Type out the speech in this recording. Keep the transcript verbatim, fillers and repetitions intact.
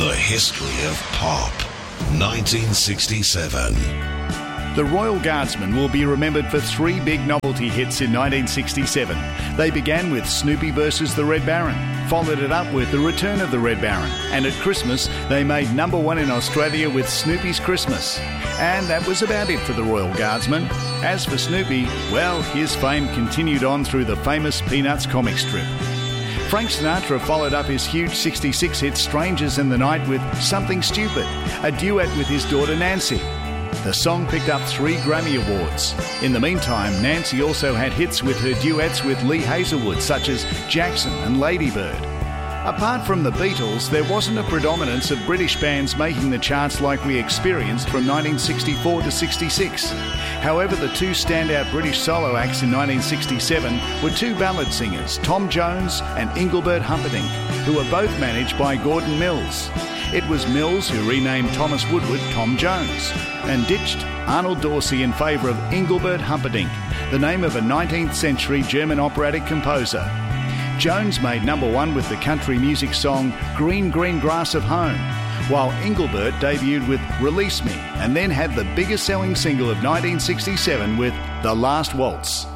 The history of pop. nineteen sixty-seven. The Royal Guardsmen will be remembered for three big novelty hits in nineteen sixty-seven. They began with Snoopy versus the Red Baron, followed it up with The Return of the Red Baron, and at Christmas they made number one in Australia with Snoopy's Christmas. And that was about it for the Royal Guardsmen. As for Snoopy, well, his fame continued on through the famous Peanuts comic strip. Frank Sinatra followed up his huge sixty-six hit Strangers in the Night with Something Stupid, a duet with his daughter Nancy. The song picked up three Grammy Awards. In the meantime, Nancy also had hits with her duets with Lee Hazelwood, such as Jackson and Lady Bird. Apart from the Beatles, there wasn't a predominance of British bands making the charts like we experienced from nineteen sixty-four to sixty-six. However, the two standout British solo acts in nineteen sixty-seven were two ballad singers, Tom Jones and Engelbert Humperdinck, who were both managed by Gordon Mills. It was Mills who renamed Thomas Woodward Tom Jones and ditched Arnold Dorsey in favour of Engelbert Humperdinck, the name of a nineteenth century German operatic composer. Jones made number one with the country music song Green Green Grass of Home, while Engelbert debuted with Release Me and then had the biggest selling single of nineteen sixty-seven with The Last Waltz.